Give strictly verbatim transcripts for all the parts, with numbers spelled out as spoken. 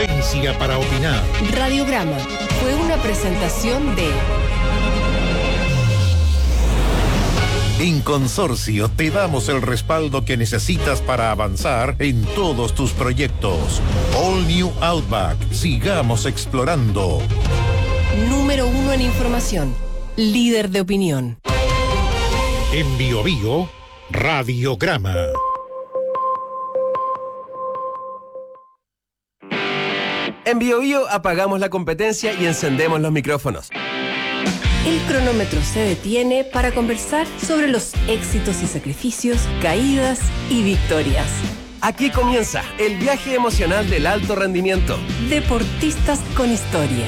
Potencia para opinar. Radiograma fue una presentación de... En Consorcio te damos el respaldo que necesitas para avanzar en todos tus proyectos. All New Outback. Sigamos explorando. Número uno en información. Líder de opinión. En Bio Bio, Radiograma. En Bio Bio apagamos la competencia y encendemos los micrófonos. El cronómetro se detiene para conversar sobre los éxitos y sacrificios, caídas y victorias. Aquí comienza el viaje emocional del alto rendimiento. Deportistas con historia.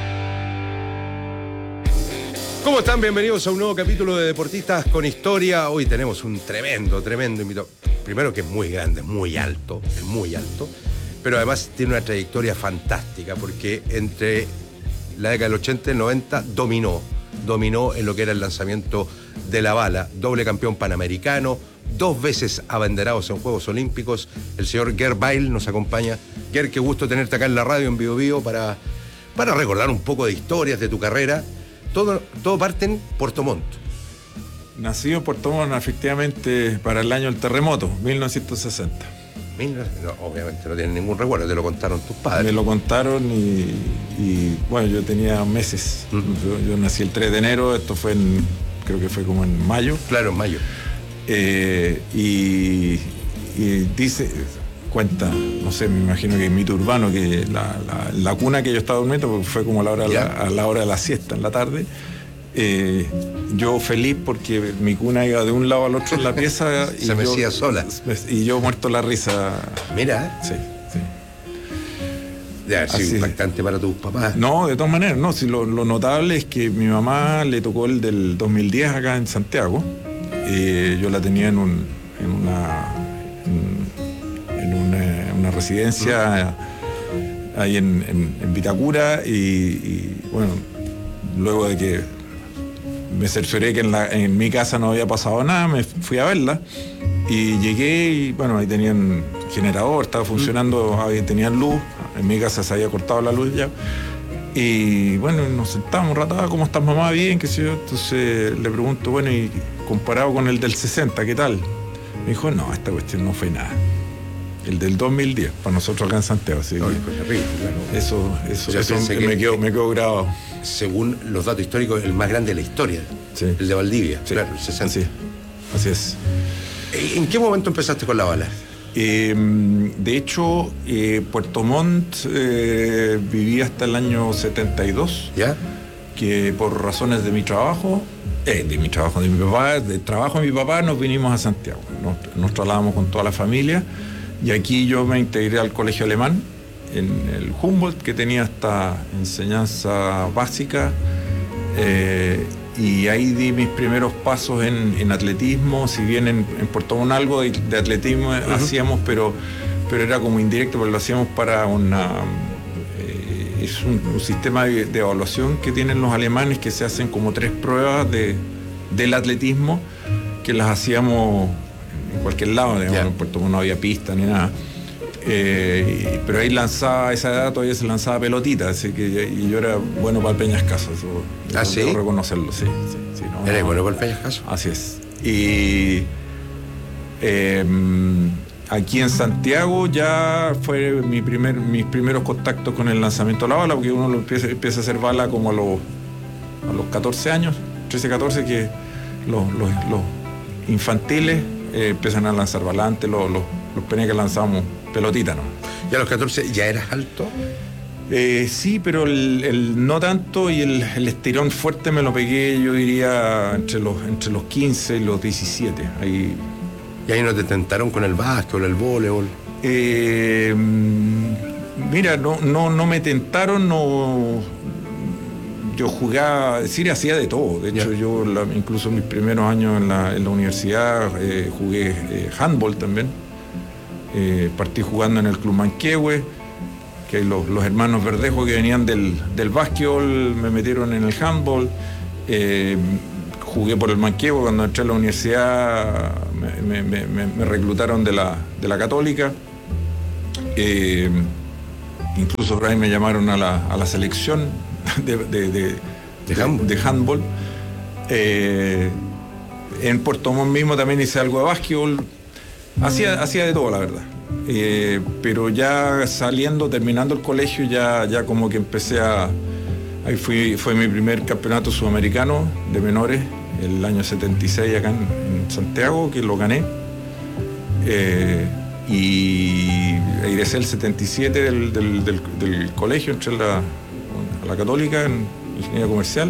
¿Cómo están? Bienvenidos a un nuevo capítulo de Deportistas con Historia. Hoy tenemos un tremendo, tremendo invitado. Primero que es muy grande, es muy alto, es muy alto. Pero además tiene una trayectoria fantástica porque entre la década del ochenta y el noventa dominó. Dominó en lo que era el lanzamiento de la bala. Doble campeón panamericano, dos veces abanderados en Juegos Olímpicos. El señor Gerd Bayl nos acompaña. Gerd, qué gusto tenerte acá en la radio en Bio Bio para, para recordar un poco de historias de tu carrera. Todo, todo parte en Puerto Montt. Nacido en Puerto Montt, efectivamente, para el año del terremoto, mil novecientos sesenta. No, obviamente no tienen ningún recuerdo, te lo contaron tus padres. Me lo contaron y, y bueno, yo tenía meses. Uh-huh. yo, yo nací el tres de enero, esto fue en, creo que fue como en mayo. Claro, en mayo. Eh, y, y dice, cuenta, no sé, me imagino que en mito urbano, que la, la, la cuna que yo estaba durmiendo, porque fue como a la hora, la, a la hora de la siesta, en la tarde. Eh, yo feliz porque mi cuna iba de un lado al otro en la pieza se me hacía sola y yo muerto la risa. Mira, sí, sí. Debe haber sido impactante para tus papás. No, de todas maneras, no. Si lo, lo notable es que mi mamá le tocó el del dos mil diez acá en Santiago. Eh, yo la tenía en un en una en, en una, una residencia uh-huh. ahí en, en, en Vitacura y, y bueno, luego de que me cercioré que en, la, en mi casa no había pasado nada, me fui a verla y llegué y bueno, ahí tenían generador, estaba funcionando, ahí tenían luz, en mi casa se había cortado la luz ya y bueno, nos sentamos un rato, ¿cómo estás mamá? Bien, qué sé yo. Entonces le pregunto, bueno, y comparado con el del sesenta, ¿qué tal? Me dijo, no, esta cuestión no fue nada. El del dos mil diez, para nosotros acá en Santiago. ¿Sí? No, fue terrible, claro. Eso, eso, yo eso me, que, quedó, me quedó grabado. Según los datos históricos, el más grande de la historia, sí. El de Valdivia, sí. Claro, el sesenta. Sí. Así es. ¿En qué momento empezaste con la bala? Eh, de hecho, eh, Puerto Montt eh, viví hasta el año setenta y dos. ¿Ya? Que por razones de mi trabajo, eh, de mi trabajo, de mi papá, de trabajo de mi papá, nos vinimos a Santiago. Nos, nos trasladamos con toda la familia. Y aquí yo me integré al colegio alemán, en el Humboldt, que tenía esta enseñanza básica, eh, y ahí di mis primeros pasos en, en atletismo, si bien en, en Puerto Montt algo de, de atletismo uh-huh. hacíamos, pero, pero era como indirecto, porque lo hacíamos para una... Eh, es un, un sistema de, de evaluación que tienen los alemanes, que se hacen como tres pruebas de, del atletismo, que las hacíamos... en cualquier lado, digamos, yeah. En Puerto Montt no había pista ni nada. Eh, pero ahí lanzaba, a esa edad todavía se lanzaba pelotita, así que y yo era bueno para el Peñascaso, eso, ¿Ah, sí? Debo reconocerlo, sí. sí, sí no, ¿Eres no, bueno para el Peñascaso? Así es. Y eh, aquí en Santiago ya fue mi primer, mis primeros contactos con el lanzamiento de la bala, porque uno lo empieza, empieza a hacer bala como a los, a los catorce años, trece, catorce, que los, los, los infantiles Eh, empiezan a lanzar balante, los, los, los penes que lanzábamos pelotita, ¿no? ¿Y a los catorce ya eras alto? Eh, sí, pero el, el no tanto, y el, el estirón fuerte me lo pegué, yo diría, entre los, entre los quince y los diecisiete. Ahí... ¿Y ahí no te tentaron con el básquetbol, el voleibol? Eh, mira, no, no, no me tentaron, no... Yo jugaba, es decir, hacía de todo. De hecho, yeah. yo la, incluso mis primeros años en la, en la universidad eh, jugué eh, handball también. Eh, partí jugando en el Club Manquehue, que los, los hermanos Verdejo que venían del, del básquetbol me metieron en el handball. Eh, jugué por el Manquehue. Cuando entré a la universidad me, me, me, me reclutaron de la, de la Católica. Eh, incluso por ahí me llamaron a la, a la selección de, de, de, de handball. De handball. Eh, en Puerto Montt mismo también hice algo de básquetbol. Hacía, hacía de todo, la verdad. Eh, pero ya saliendo, terminando el colegio, ya, ya como que empecé a... Ahí fui, fue mi primer campeonato sudamericano de menores, el año setenta y seis acá en, en Santiago, que lo gané. Eh, y egresé el setenta y siete del, del, del, del colegio, entré a la, a la Católica en Ingeniería Comercial.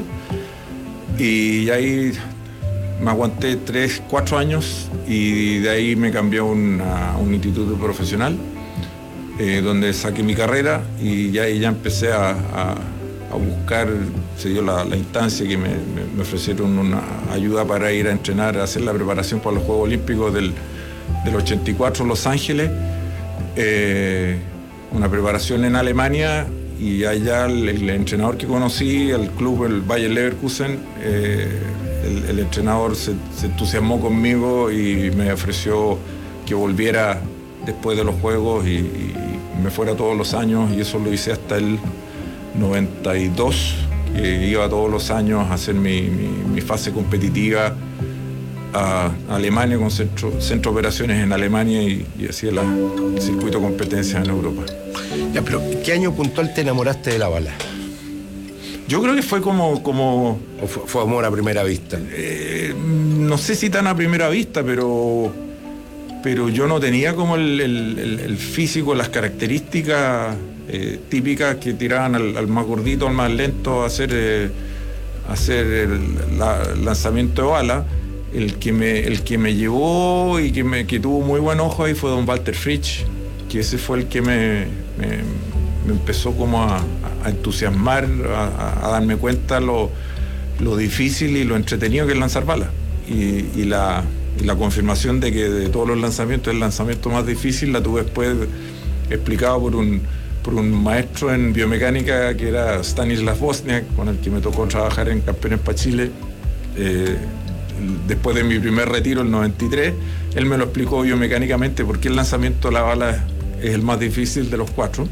Y ahí me aguanté tres, cuatro años y de ahí me cambié a, una, a un instituto profesional eh, donde saqué mi carrera y ya, y ya empecé a, a, a buscar, se dio la, la instancia que me, me, me ofrecieron una ayuda para ir a entrenar, a hacer la preparación para los Juegos Olímpicos del, del ochenta y cuatro en Los Ángeles, eh, una preparación en Alemania. Y allá el, el entrenador que conocí, el club, el Bayer Leverkusen, eh, el, el entrenador se, se entusiasmó conmigo y me ofreció que volviera después de los Juegos y, y me fuera todos los años, y eso lo hice hasta el noventa y dos, que iba todos los años a hacer mi, mi, mi fase competitiva a Alemania, con centro, centro de operaciones en Alemania, y, y hacía la, el circuito de competencias en Europa. Ya, pero ¿qué año puntual te enamoraste de la bala? Yo creo que fue como... como ¿O fue, fue amor a primera vista? Eh, no sé si tan a primera vista, pero, pero yo no tenía como el, el, el, el físico, las características eh, típicas que tiraban al, al más gordito, al más lento a hacer, eh, a hacer el la, lanzamiento de bala. El que me, el que me llevó y que, me, que tuvo muy buen ojo ahí fue don Walter Fritsch, que ese fue el que me, me, me empezó como a, a entusiasmar, a, a darme cuenta lo, lo difícil y lo entretenido que es lanzar balas. Y, y, la, y la confirmación de que de todos los lanzamientos el lanzamiento más difícil la tuve después explicado por un, por un maestro en biomecánica que era Stanislav Wozniak, con el que me tocó trabajar en Campeones para Chile. Eh, después de mi primer retiro, el noventa y tres, él me lo explicó biomecánicamente por qué el lanzamiento de la bala es el más difícil de los cuatro.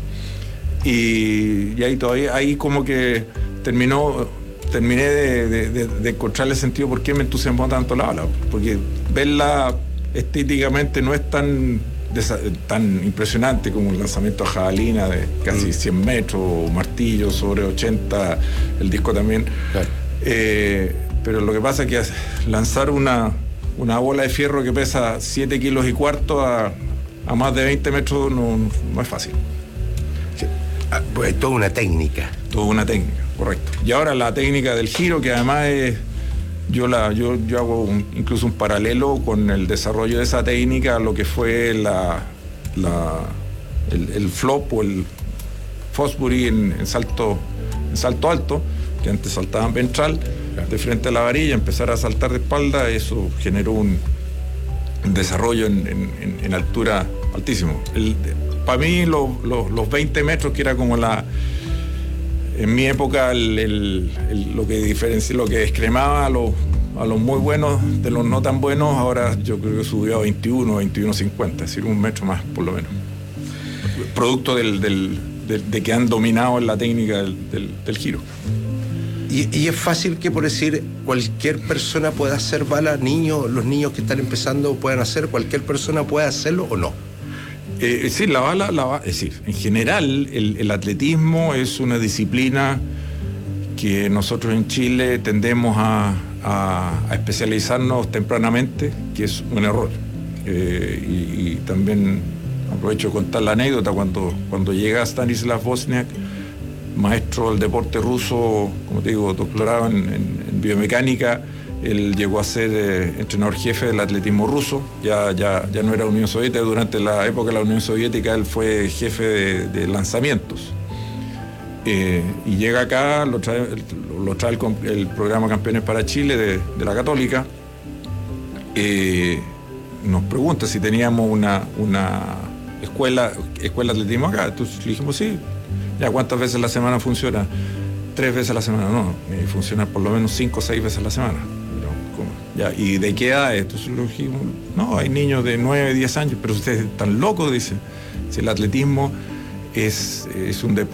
Y, y ahí todavía, ahí como que terminó, terminé de, de, de, de encontrarle sentido por qué me entusiasmó tanto la bala. Porque verla estéticamente no es tan, tan impresionante como un lanzamiento a jabalina de casi cien metros, o martillo sobre ochenta, el disco también. Claro. Eh, pero lo que pasa es que lanzar una, una bola de fierro que pesa siete kilos y cuarto a, a más de veinte metros no, no es fácil. Sí. Ah, pues es toda una técnica. Toda una técnica, correcto. Y ahora la técnica del giro, que además es, yo, la, yo, yo hago un, incluso un paralelo con el desarrollo de esa técnica a lo que fue la, la, el, el flop o el Fosbury en, en, salto, en salto alto, que antes saltaban ventral, de frente a la varilla, empezar a saltar de espalda. Eso generó un, un desarrollo en, en, en altura altísimo. Para mí lo, lo, los veinte metros, que era como la, en mi época el, el, el, lo que diferencia, lo que descremaba a los, a los muy buenos de los no tan buenos, ahora yo creo que subió a veintiuno, veintiuno cincuenta, es decir, un metro más por lo menos. Producto del, del, de, de que han dominado en la técnica del, del, del giro. Y, y es fácil que, por decir, cualquier persona pueda hacer bala, niños, los niños que están empezando puedan hacer, cualquier persona puede hacerlo o no. Eh, es decir, la bala, la, es decir, en general el, el atletismo es una disciplina que nosotros en Chile tendemos a, a, a especializarnos tempranamente, que es un error. Eh, y, y también aprovecho de contar la anécdota, cuando, cuando llega Stanislav Wozniak, maestro del deporte ruso, como te digo, doctorado en, en, en biomecánica. Él llegó a ser eh, entrenador jefe del atletismo ruso, ya, ya, ya no era Unión Soviética. Durante la época de la Unión Soviética él fue jefe de, de lanzamientos. Eh, y llega acá, lo trae, lo trae el, el programa Campeones para Chile de, de la Católica. Eh, nos pregunta si teníamos una, una escuela, escuela de atletismo acá. Entonces le dijimos sí. Ya, ¿cuántas veces a la semana funciona? Tres veces a la semana, no, eh, funciona por lo menos cinco o seis veces a la semana. Pero, ¿cómo? Ya, ¿y de qué edad? Entonces lo dijimos, no, hay niños de nueve, diez años, pero ustedes están locos, dice. Si el atletismo es, es un deporte